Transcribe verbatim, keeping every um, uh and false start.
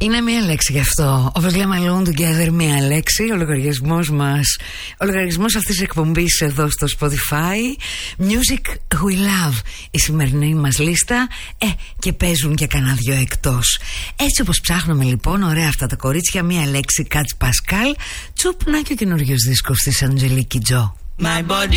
Είναι μία λέξη γι' αυτό. Όπως λέμε alone together, μία λέξη. Ο λογαριασμός μας, ο λογαριασμός αυτής της εκπομπής εδώ στο Spotify. Music we love. Η σημερινή μας λίστα. Ε, και παίζουν και κανένα δυο εκτός. Έτσι όπως ψάχνουμε λοιπόν, ωραία αυτά τα κορίτσια. Μία λέξη, Κάτς Πασκάλ. Τσουπ, να και ο καινούριος δίσκος της Αντζελίκη Τζο. My body.